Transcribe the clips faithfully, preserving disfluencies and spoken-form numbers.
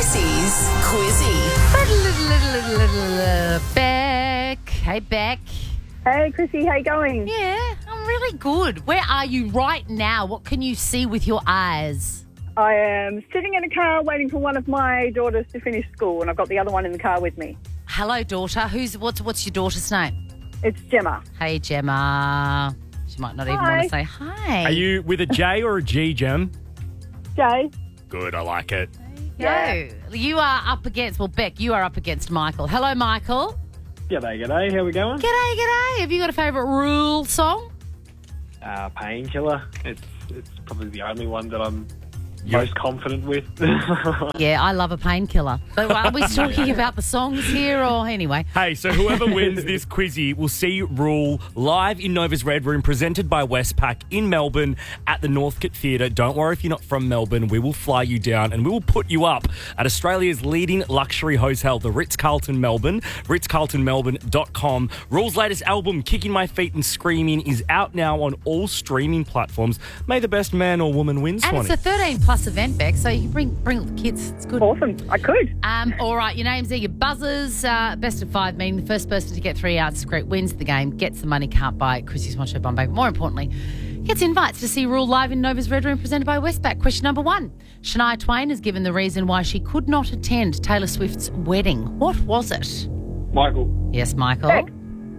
Chrissy's Quizzy. Beck. Hey, Beck. Hey, Chrissy, how you going? Yeah, I'm really good. Where are you right now? What can you see with your eyes? I am sitting in a car waiting for one of my daughters to finish school, and I've got the other one in the car with me. Hello, daughter. Who's what's what's your daughter's name? It's Gemma. Hey, Gemma. She might not even Hi. want to say hi. Are you with a J or a G, Gem? Jay? Good, I like it. Go. You are up against, well, Beck, you are up against Michael. Hello, Michael. G'day, g'day. How we going? G'day, g'day. Have you got a favourite Rule song? Uh, Painkiller. It's it's probably the only one that I'm You- most confident with. Yeah, I love a painkiller. But are we talking about the songs here or anyway? Hey, so whoever wins this quizzy will see Rule live in Nova's Red Room, presented by Westpac in Melbourne at the Northcote Theatre. Don't worry if you're not from Melbourne. We will fly you down and we will put you up at Australia's leading luxury hotel, the Ritz-Carlton Melbourne, ritz carlton melbourne dot com. Rule's latest album, Kicking My Feet and Screaming, is out now on all streaming platforms. May the best man or woman win, And Swanee. it's a thirteen plus event, Beck, so you can bring bring the kids. It's good. Awesome. I could. Um, all right, your names are your buzzers. Uh, best of five, meaning the first person to get three out correct wins the game, gets the money, can't buy it. Chrissy's One Show Bombay. But more importantly, gets invites to see Rule live in Nova's Red Room, presented by Westpac. Question number one. Shania Twain has given the reason why she could not attend Taylor Swift's wedding. What was it? Michael, Yes, Michael. Beck.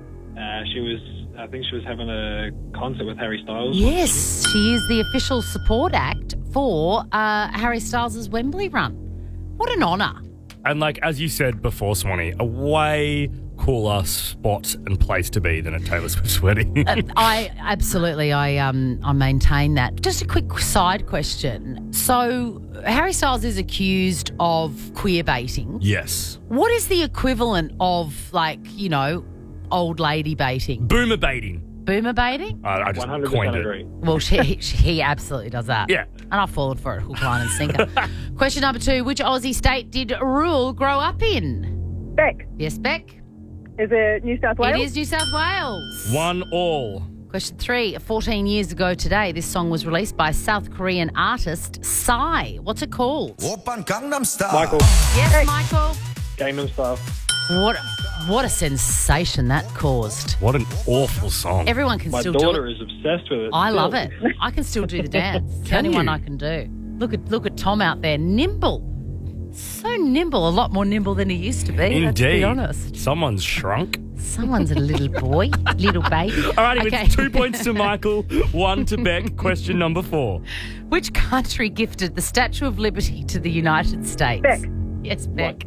uh, she was, I think she was having a concert with Harry Styles. Yes, she is the official support act for uh, Harry Styles' Wembley run. What an honour. And like, as you said before, Swanee, a way cooler spot and place to be than at Taylor Swift's wedding. Uh, I absolutely, I um, I maintain that. Just a quick side question. So, Harry Styles is accused of queer baiting. Yes. What is the equivalent of, like, you know, old lady baiting? Boomer baiting. Boomer baiting? I, I just one hundred coined percent it. agree. Well, she, she, he absolutely does that. Yeah. And I've fallen for it, hook, line and sinker. Question number two. Which Aussie state did Rule grow up in? Beck. Yes, Beck? Is it New South Wales? It is New South Wales. One all. Question three. fourteen years ago today, this song was released by South Korean artist Psy. What's it called? Oppan Gangnam Style. Michael, Yes, Michael. Gangnam Style. What what a sensation that caused. What an awful song. Everyone can My still daughter do it. is obsessed with it. I still. love it. I can still do the dance. It's the Can only one you? I can do. Look at look at Tom out there, nimble. So nimble, a lot more nimble than he used to be. Let's be Indeed. honest. Someone's shrunk. Someone's a little boy, little baby. All right, Okay. it's two points to Michael, one to Beck. Question number four. Which country gifted the Statue of Liberty to the United States? Beck. Yes, Beck.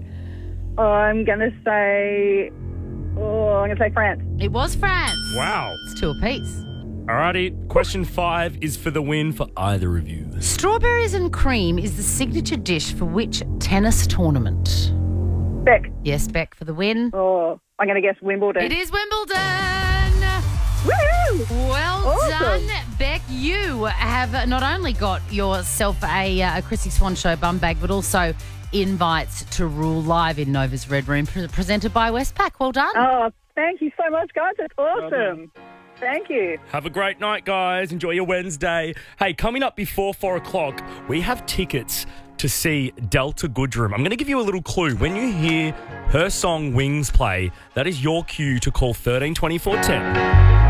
I'm going to say... Oh, I'm going to say France. It was France. Wow. It's two apiece. All righty, question five is for the win for either of you. Strawberries and cream is the signature dish for which tennis tournament? Beck. Yes, Beck for the win. Oh, I'm going to guess Wimbledon. It is Wimbledon. Woo! Well Awesome. done, Beck. You have not only got yourself a, uh, a Chrissy Swan Show bum bag, but also invites to Rule live in Nova's Red Room, pre- presented by Westpac. Well done. Oh, thank you so much, guys. That's awesome. Thank you. Have a great night, guys. Enjoy your Wednesday. Hey, coming up before four o'clock, we have tickets to see Delta Goodrum. I'm going to give you a little clue. When you hear her song Wings play, that is your cue to call thirteen twenty-four ten.